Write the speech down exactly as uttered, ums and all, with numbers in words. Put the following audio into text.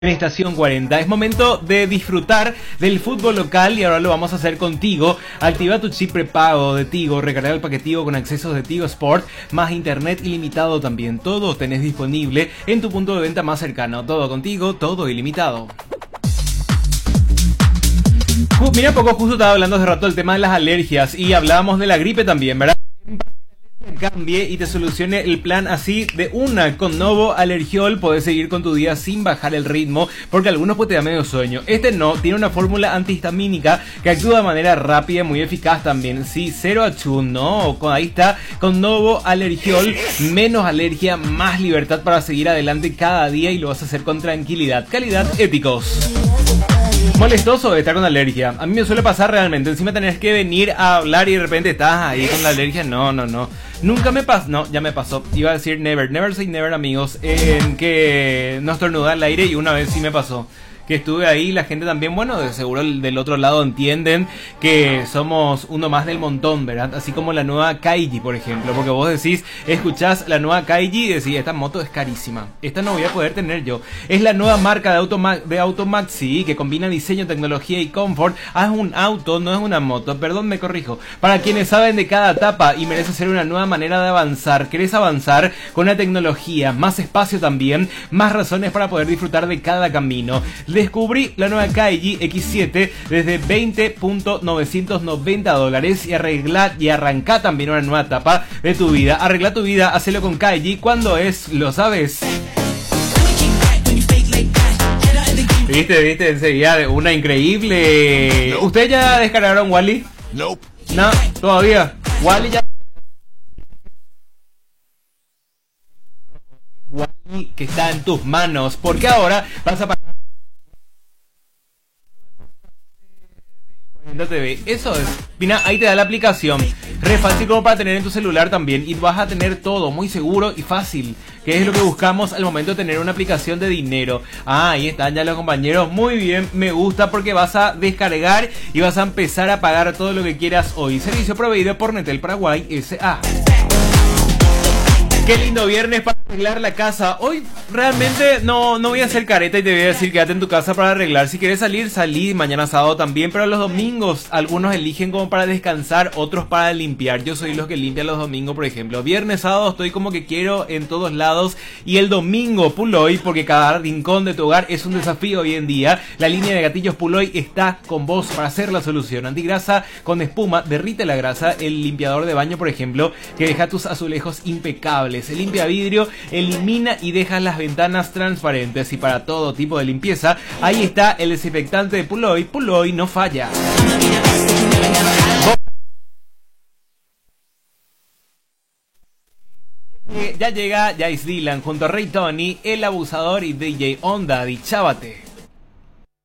En Estación cuarenta, es momento de disfrutar del fútbol local y ahora lo vamos a hacer contigo. Activa tu chip prepago de Tigo, recarga el paquetivo con accesos de Tigo Sport, más internet ilimitado también. Todo tenés disponible en tu punto de venta más cercano. Todo contigo, todo ilimitado. Mira, poco justo estaba hablando hace rato del tema de las alergias y hablábamos de la gripe también, ¿verdad? Cambie y te solucione el plan así de una. Con Novo Alergiol podés seguir con tu día sin bajar el ritmo, porque a algunos pues te da medio sueño. Este no, tiene una fórmula antihistamínica que actúa de manera rápida y muy eficaz también. Sí, cero achún, no, ahí está, con Novo Alergiol, menos alergia, más libertad para seguir adelante cada día y lo vas a hacer con tranquilidad, calidad, éticos. Molestoso de estar con alergia. A mí me suele pasar realmente. Encima tenés que venir a hablar y de repente estás ahí con la alergia. No, no, no. Nunca me pasó. No, ya me pasó. Iba a decir never. Never say never, amigos. En que no estornudar al aire y una vez sí me pasó. Que estuve ahí, la gente también, bueno, de seguro del otro lado entienden que somos uno más del montón, ¿verdad? Así como la nueva Kaiji, por ejemplo, porque vos decís, escuchás la nueva Kaiji y decís, esta moto es carísima, esta no voy a poder tener yo. Es la nueva marca de Automax, de Automax, sí, que combina diseño, tecnología y confort. Ah, es un auto, no es una moto, perdón, me corrijo. Para quienes saben de cada etapa y merece ser una nueva manera de avanzar, querés avanzar con una tecnología, más espacio también, más razones para poder disfrutar de cada camino. Descubrí la nueva Kaiji equis siete desde veinte mil novecientos noventa dólares y arregla y arranca también una nueva etapa de tu vida. Arregla tu vida, hacelo con Kaiji cuando es, lo sabes. Viste, viste, enseguida una increíble. No. ¿Ustedes ya descargaron Wally? No. No, todavía. Wally ya. Wally que está en tus manos, porque ahora vas a pagar. T V. Eso es. Mira, ahí te da la aplicación. Re fácil como para tener en tu celular también. Y vas a tener todo muy seguro y fácil. Que es lo que buscamos al momento de tener una aplicación de dinero. Ah, ahí están ya los compañeros. Muy bien, me gusta porque vas a descargar y vas a empezar a pagar todo lo que quieras hoy. Servicio proveído por Netel Paraguay S A. Qué lindo viernes para arreglar la casa. Hoy realmente no, no voy a hacer careta y te voy a decir quédate en tu casa para arreglar. Si quieres salir, salí. Mañana sábado también. Pero los domingos algunos eligen como para descansar, otros para limpiar. Yo soy los que limpian los domingos, por ejemplo. Viernes, sábado estoy como que quiero en todos lados. Y el domingo Puloy, porque cada rincón de tu hogar es un desafío hoy en día. La línea de gatillos Puloy está con vos para hacer la solución. Antigrasa con espuma, derrite la grasa. El limpiador de baño, por ejemplo, que deja tus azulejos impecables. Se limpia vidrio, elimina y deja las ventanas transparentes. Y para todo tipo de limpieza, ahí está el desinfectante de Puloy. Puloy no falla. Ya llega Jais Dylan junto a Ray Tony, El Abusador y D J Onda. Dichábate.